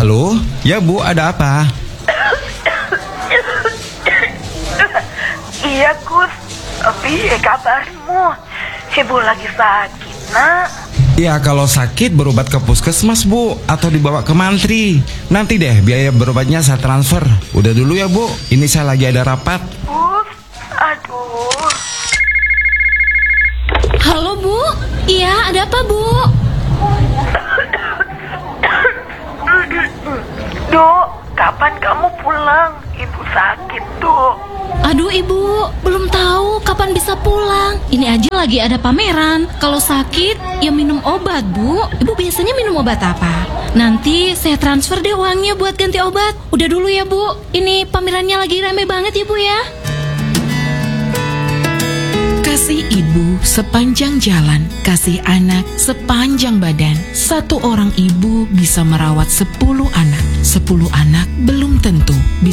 Halo? Ya Bu, ada apa? Iya Gus, piye kabarmu? Ibu lagi sakit nak? Ya kalau sakit berobat ke puskesmas Bu, atau dibawa ke mantri. Nanti deh biaya berobatnya saya transfer. Udah dulu ya Bu, ini saya lagi ada rapat. Gus, aduh. Halo Bu, iya ada apa Bu? Dok, kapan kamu pulang? Ibu sakit Dok. Aduh Ibu, belum tahu kapan bisa pulang. Ini aja lagi ada pameran. Kalau sakit, ya minum obat Bu. Ibu biasanya minum obat apa? Nanti saya transfer deh uangnya buat ganti obat. Udah dulu ya Bu, ini pamerannya lagi rame banget ya Bu ya. Kasih ibu sepanjang jalan, kasih anak sepanjang badan. Satu orang ibu bisa merawat 10 anak. 10 anak belum tentu bisa